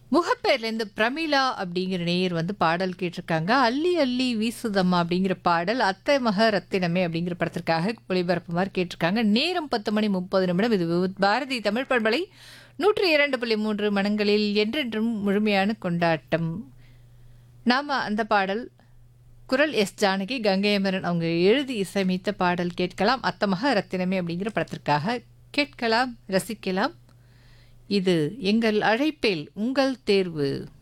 முகப்பேர்லேருந்து பிரமிளா அப்படிங்கிற நேயர் வந்து பாடல் கேட்டிருக்காங்க. "அள்ளி அள்ளி வீசுதம்மா" அப்படிங்கிற பாடல் "அத்தை மக ரத்தினமே" அப்படிங்கிற படத்திற்காக ஒளிபரப்புமாறு கேட்டிருக்காங்க. நேரம் 10 மணி 30 நிமிடம். இது விவித் பாரதி தமிழ் பண்பலை 102.3 மனங்களில் என்றென்றும் முழுமையான கொண்டாட்டம். நாம அந்த பாடல் குரல் எஸ். ஜானகி, கங்கை அமரன் அவங்க எழுதி இசையமைத்த பாடல் கேட்கலாம். "அத்தை மக ரத்தினமே" அப்படிங்கிற படத்திற்காக கேட்கலாம், ரசிக்கலாம். இது எங்கள் அழைப்பில் உங்கள் தேர்வு.